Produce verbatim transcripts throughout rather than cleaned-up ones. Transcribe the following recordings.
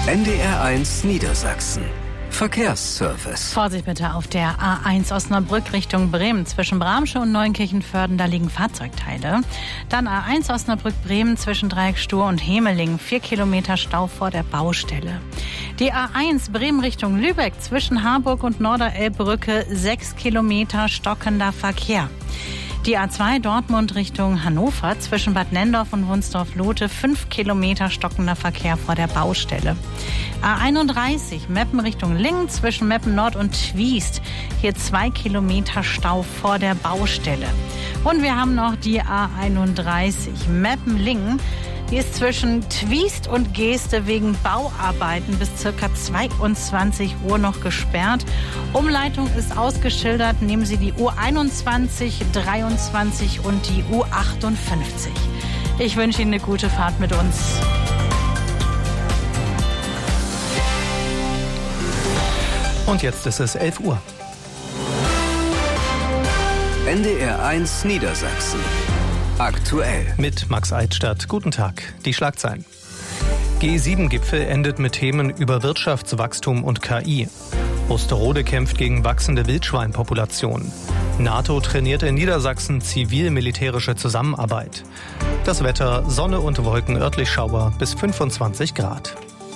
N D R eins Niedersachsen. Verkehrsservice. Vorsicht bitte auf der A eins Osnabrück Richtung Bremen. Zwischen Bramsche und Neunkirchenvörden, da liegen Fahrzeugteile. Dann A eins Osnabrück-Bremen zwischen Dreieckstuhr und Hemelingen. Vier Kilometer Stau vor der Baustelle. Die A eins Bremen Richtung Lübeck zwischen Harburg und Norderelbbrücke. Sechs Kilometer stockender Verkehr. Die A zwei Dortmund Richtung Hannover zwischen Bad Nendorf und Wunsdorf-Lote, fünf Kilometer stockender Verkehr vor der Baustelle. A einunddreißig Meppen Richtung Lingen zwischen Meppen Nord und Twiest, hier zwei Kilometer Stau vor der Baustelle. Und wir haben noch die A einunddreißig Meppen-Lingen. Die ist zwischen Twiest und Geeste wegen Bauarbeiten bis ca. zweiundzwanzig Uhr noch gesperrt. Umleitung ist ausgeschildert. Nehmen Sie die U einundzwanzig, dreiundzwanzig und die U achtundfünfzig. Ich wünsche Ihnen eine gute Fahrt mit uns. Und jetzt ist es elf Uhr. N D R eins Niedersachsen. Aktuell. Mit Max Eitstadt. Guten Tag. Die Schlagzeilen. G sieben Gipfel endet mit Themen über Wirtschaftswachstum und K I. Osterode kämpft gegen wachsende Wildschweinpopulation. NATO trainiert in Niedersachsen zivil-militärische Zusammenarbeit. Das Wetter, Sonne und Wolken, örtlich Schauer bis fünfundzwanzig Grad.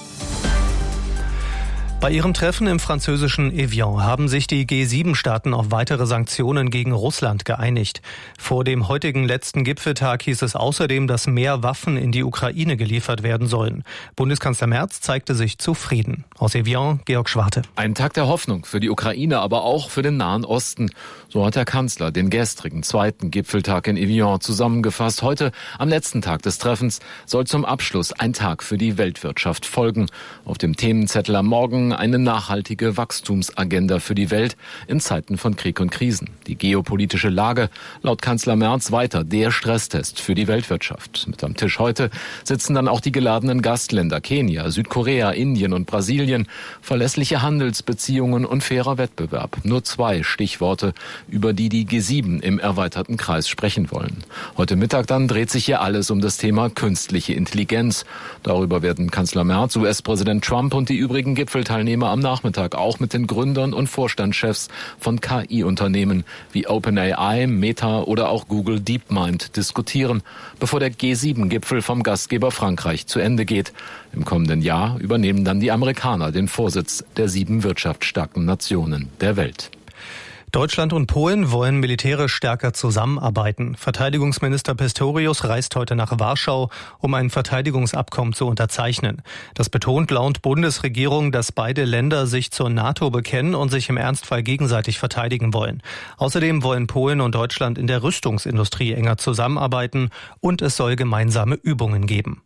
Bei ihrem Treffen im französischen Evian haben sich die G sieben Staaten auf weitere Sanktionen gegen Russland geeinigt. Vor dem heutigen letzten Gipfeltag hieß es außerdem, dass mehr Waffen in die Ukraine geliefert werden sollen. Bundeskanzler Merz zeigte sich zufrieden. Aus Evian, Georg Schwarte. Ein Tag der Hoffnung für die Ukraine, aber auch für den Nahen Osten. So hat der Kanzler den gestrigen zweiten Gipfeltag in Evian zusammengefasst. Heute, am letzten Tag des Treffens, soll zum Abschluss ein Tag für die Weltwirtschaft folgen. Auf dem Themenzettel am Morgen eine nachhaltige Wachstumsagenda für die Welt in Zeiten von Krieg und Krisen. Die geopolitische Lage, laut Kanzler Merz, weiter der Stresstest für die Weltwirtschaft. Mit am Tisch heute sitzen dann auch die geladenen Gastländer Kenia, Südkorea, Indien und Brasilien. Verlässliche Handelsbeziehungen und fairer Wettbewerb. Nur zwei Stichworte, über die die G sieben im erweiterten Kreis sprechen wollen. Heute Mittag dann dreht sich hier alles um das Thema künstliche Intelligenz. Darüber werden Kanzler Merz, U S-Präsident Trump und die übrigen Gipfelteilnehmer am Nachmittag auch mit den Gründern und Vorstandschefs von K I-Unternehmen wie OpenAI, Meta oder auch Google DeepMind diskutieren, bevor der G sieben Gipfel vom Gastgeber Frankreich zu Ende geht. Im kommenden Jahr übernehmen dann die Amerikaner den Vorsitz der sieben wirtschaftsstarken Nationen der Welt. Deutschland und Polen wollen militärisch stärker zusammenarbeiten. Verteidigungsminister Pistorius reist heute nach Warschau, um ein Verteidigungsabkommen zu unterzeichnen. Das betont laut Bundesregierung, dass beide Länder sich zur NATO bekennen und sich im Ernstfall gegenseitig verteidigen wollen. Außerdem wollen Polen und Deutschland in der Rüstungsindustrie enger zusammenarbeiten und es soll gemeinsame Übungen geben.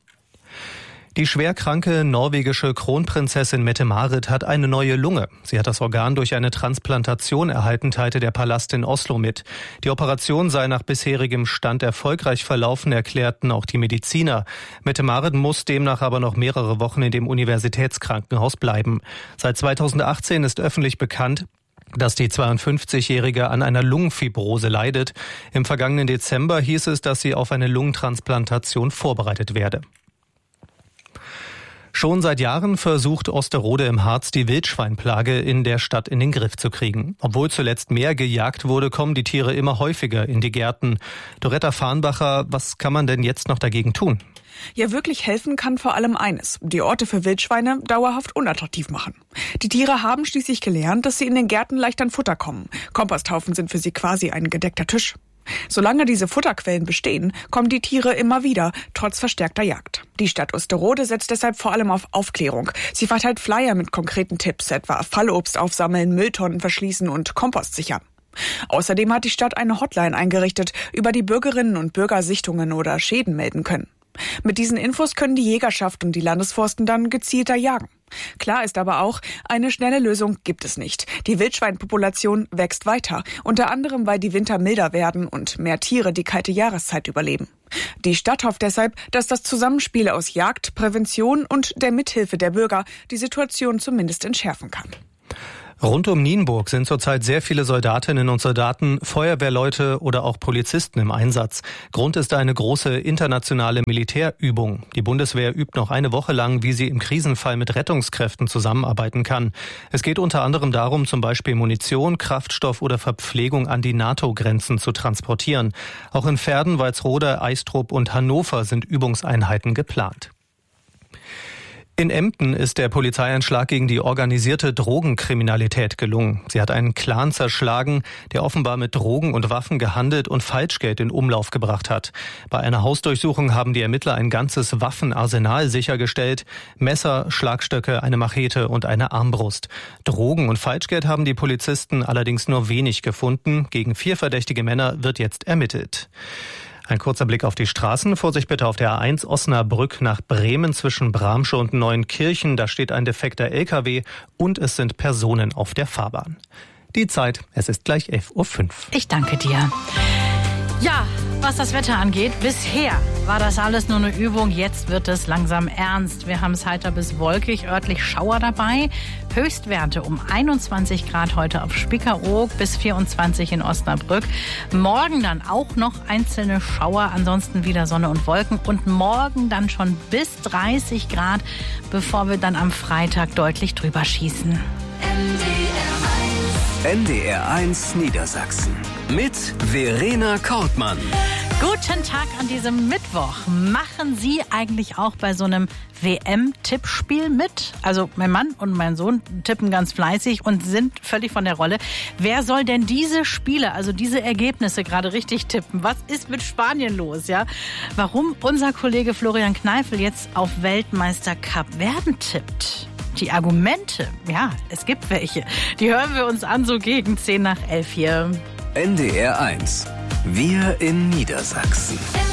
Die schwerkranke norwegische Kronprinzessin Mette-Marit hat eine neue Lunge. Sie hat das Organ durch eine Transplantation erhalten, teilte der Palast in Oslo mit. Die Operation sei nach bisherigem Stand erfolgreich verlaufen, erklärten auch die Mediziner. Mette-Marit muss demnach aber noch mehrere Wochen in dem Universitätskrankenhaus bleiben. Seit zweitausendachtzehn ist öffentlich bekannt, dass die zweiundfünfzigjährige an einer Lungenfibrose leidet. Im vergangenen Dezember hieß es, dass sie auf eine Lungentransplantation vorbereitet werde. Schon seit Jahren versucht Osterode im Harz, die Wildschweinplage in der Stadt in den Griff zu kriegen. Obwohl zuletzt mehr gejagt wurde, kommen die Tiere immer häufiger in die Gärten. Doretta Farnbacher, was kann man denn jetzt noch dagegen tun? Ja, wirklich helfen kann vor allem eines: die Orte für Wildschweine dauerhaft unattraktiv machen. Die Tiere haben schließlich gelernt, dass sie in den Gärten leicht an Futter kommen. Komposthaufen sind für sie quasi ein gedeckter Tisch. Solange diese Futterquellen bestehen, kommen die Tiere immer wieder, trotz verstärkter Jagd. Die Stadt Osterode setzt deshalb vor allem auf Aufklärung. Sie verteilt Flyer mit konkreten Tipps, etwa Fallobst aufsammeln, Mülltonnen verschließen und Kompost sichern. Außerdem hat die Stadt eine Hotline eingerichtet, über die Bürgerinnen und Bürger Sichtungen oder Schäden melden können. Mit diesen Infos können die Jägerschaft und die Landesforsten dann gezielter jagen. Klar ist aber auch, eine schnelle Lösung gibt es nicht. Die Wildschweinpopulation wächst weiter, unter anderem, weil die Winter milder werden und mehr Tiere die kalte Jahreszeit überleben. Die Stadt hofft deshalb, dass das Zusammenspiel aus Jagd, Prävention und der Mithilfe der Bürger die Situation zumindest entschärfen kann. Rund um Nienburg sind zurzeit sehr viele Soldatinnen und Soldaten, Feuerwehrleute oder auch Polizisten im Einsatz. Grund ist eine große internationale Militärübung. Die Bundeswehr übt noch eine Woche lang, wie sie im Krisenfall mit Rettungskräften zusammenarbeiten kann. Es geht unter anderem darum, zum Beispiel Munition, Kraftstoff oder Verpflegung an die NATO-Grenzen zu transportieren. Auch in Verden, Walsrode, Eistrup und Hannover sind Übungseinheiten geplant. In Emden ist der Polizeieinschlag gegen die organisierte Drogenkriminalität gelungen. Sie hat einen Clan zerschlagen, der offenbar mit Drogen und Waffen gehandelt und Falschgeld in Umlauf gebracht hat. Bei einer Hausdurchsuchung haben die Ermittler ein ganzes Waffenarsenal sichergestellt. Messer, Schlagstöcke, eine Machete und eine Armbrust. Drogen und Falschgeld haben die Polizisten allerdings nur wenig gefunden. Gegen vier verdächtige Männer wird jetzt ermittelt. Ein kurzer Blick auf die Straßen. Vorsicht bitte auf der A eins Osnabrück nach Bremen zwischen Bramsche und Neunkirchen. Da steht ein defekter L K W und es sind Personen auf der Fahrbahn. Die Zeit, es ist gleich elf Uhr fünf. Ich danke dir. Ja, was das Wetter angeht, bisher war das alles nur eine Übung. Jetzt wird es langsam ernst. Wir haben es heiter bis wolkig, örtlich Schauer dabei. Höchstwerte um einundzwanzig Grad heute auf Spiekeroog bis vierundzwanzig in Osnabrück. Morgen dann auch noch einzelne Schauer, ansonsten wieder Sonne und Wolken. Und morgen dann schon bis dreißig Grad, bevor wir dann am Freitag deutlich drüber schießen. N D R eins Niedersachsen mit Verena Kortmann. Guten Tag an diesem Mittwoch. Machen Sie eigentlich auch bei so einem W M-Tippspiel mit? Also mein Mann und mein Sohn tippen ganz fleißig und sind völlig von der Rolle. Wer soll denn diese Spiele, also diese Ergebnisse gerade richtig tippen? Was ist mit Spanien los, ja? Warum unser Kollege Florian Kneifel jetzt auf Weltmeister-Cup werden tippt? Die Argumente, ja, es gibt welche. Die hören wir uns an, so gegen zehn nach elf hier. N D R eins. Wir in Niedersachsen.